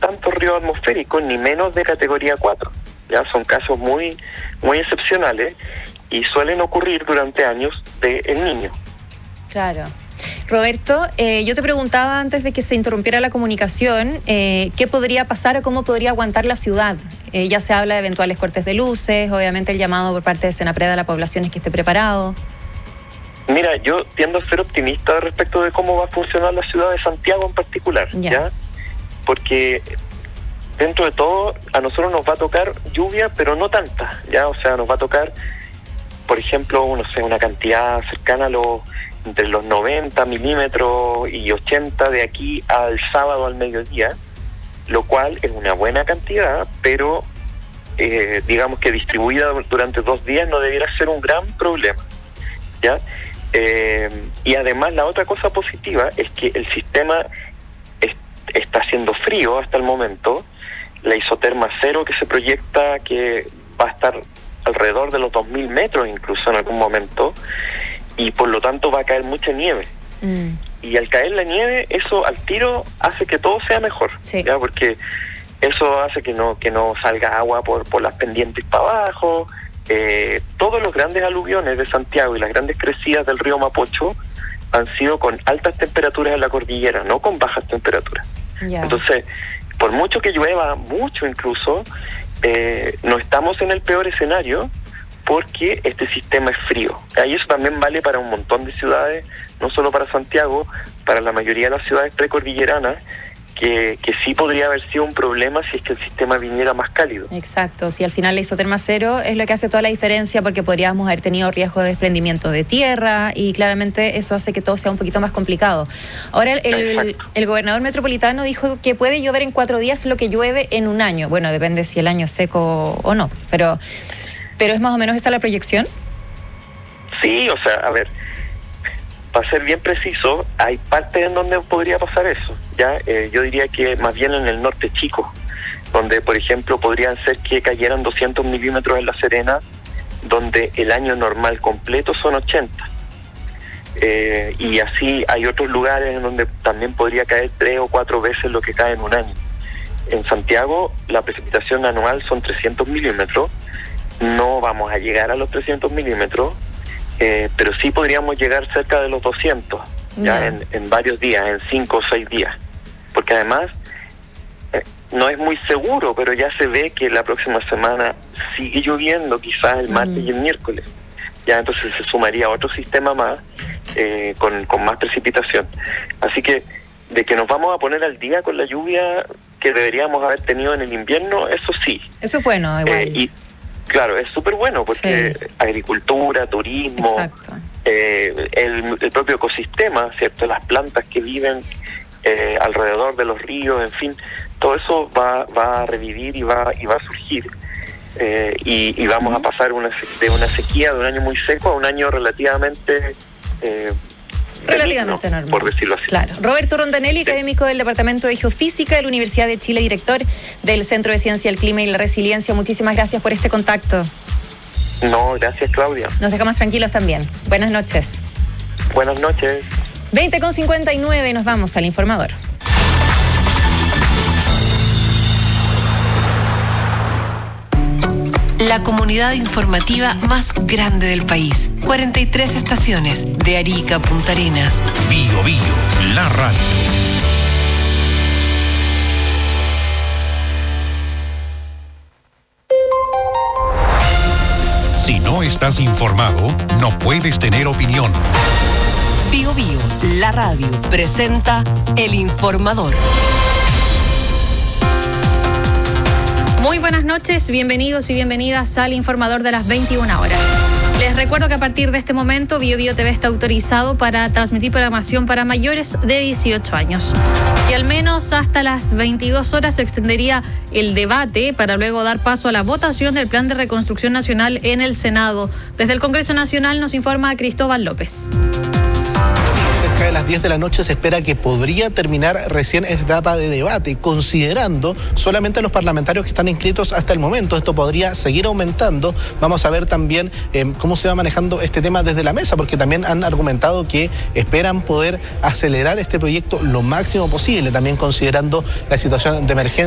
tantos ríos atmosféricos, ni menos de categoría 4. Ya son casos muy, muy excepcionales y suelen ocurrir durante años del niño. Claro. Roberto, yo te preguntaba antes de que se interrumpiera la comunicación, ¿qué podría pasar o cómo podría aguantar la ciudad? Ya se habla de eventuales cortes de luces, obviamente el llamado por parte de Senapred a la población es que esté preparado. Mira, yo tiendo a ser optimista respecto de cómo va a funcionar la ciudad de Santiago en particular, ¿ya? Porque dentro de todo a nosotros nos va a tocar lluvia, pero no tanta, ¿ya? O sea, nos va a tocar, por ejemplo, una cantidad cercana a entre los 90 milímetros y 80 de aquí al sábado al mediodía, lo cual es una buena cantidad, pero digamos que distribuida durante 2 días no debiera ser un gran problema, ¿ya? Y además la otra cosa positiva es que el sistema está haciendo frío hasta el momento. La isoterma cero que se proyecta que va a estar alrededor de los 2.000 metros incluso en algún momento, y por lo tanto va a caer mucha nieve. Y al caer la nieve, eso al tiro hace que todo sea mejor, sí, ¿ya? Porque eso hace que no salga agua por las pendientes para abajo. Todos los grandes aluviones de Santiago y las grandes crecidas del río Mapocho han sido con altas temperaturas en la cordillera, no con bajas temperaturas. Entonces, por mucho que llueva, mucho incluso, no estamos en el peor escenario porque este sistema es frío. Y eso también vale para un montón de ciudades, no solo para Santiago, para la mayoría de las ciudades precordilleranas, que sí podría haber sido un problema si es que el sistema viniera más cálido. Exacto, si al final la isoterma cero es lo que hace toda la diferencia, porque podríamos haber tenido riesgo de desprendimiento de tierra y claramente eso hace que todo sea un poquito más complicado. Ahora el gobernador metropolitano dijo que puede llover en 4 días lo que llueve en un año. Bueno, depende si el año es seco o no, pero ¿es más o menos esta la proyección? Sí, o sea, a ver, para ser bien preciso, hay partes en donde podría pasar eso, ¿ya? Yo diría que más bien en el norte chico, donde, por ejemplo, podrían ser que cayeran 200 milímetros en La Serena, donde el año normal completo son 80. Y así hay otros lugares en donde también podría caer 3 o 4 veces lo que cae en un año. En Santiago, la precipitación anual son 300 milímetros. No vamos a llegar a los 300 milímetros, pero sí podríamos llegar cerca de los 200, ya en varios días, en 5 o 6 días. Porque además, no es muy seguro, pero ya se ve que la próxima semana sigue lloviendo, quizás el martes y el miércoles. Ya entonces se sumaría otro sistema más, con más precipitación. Así que, de que nos vamos a poner al día con la lluvia que deberíamos haber tenido en el invierno, eso sí. Eso es bueno, igual. Y claro, es súper bueno porque sí, agricultura, turismo, el propio ecosistema, ¿cierto? Las plantas que viven alrededor de los ríos, en fin, todo eso va a revivir y va a surgir. Y vamos a pasar de una sequía de un año muy seco a un año relativamente normal, por decirlo así. Claro. Roberto Rondanelli, académico del Departamento de Geofísica de la Universidad de Chile, director del Centro de Ciencia del Clima y la Resiliencia. Muchísimas gracias por este contacto. No, gracias, Claudia. Nos dejamos tranquilos también. Buenas noches. Buenas noches. 20:59, nos vamos al informador. La comunidad informativa más grande del país. 43 estaciones, de Arica a Punta Arenas. Bio Bio, la radio. Si no estás informado, no puedes tener opinión. Bio Bio, la radio, presenta El Informador. Muy buenas noches, bienvenidos y bienvenidas al Informador de las 21 horas. Les recuerdo que a partir de este momento Bio Bio TV está autorizado para transmitir programación para mayores de 18 años. Y al menos hasta las 22 horas se extendería el debate para luego dar paso a la votación del Plan de Reconstrucción Nacional en el Senado. Desde el Congreso Nacional nos informa Cristóbal López. Cerca de las 10 de la noche se espera que podría terminar recién esta etapa de debate, considerando solamente a los parlamentarios que están inscritos hasta el momento. Esto podría seguir aumentando. Vamos a ver también cómo se va manejando este tema desde la mesa, porque también han argumentado que esperan poder acelerar este proyecto lo máximo posible, también considerando la situación de emergencia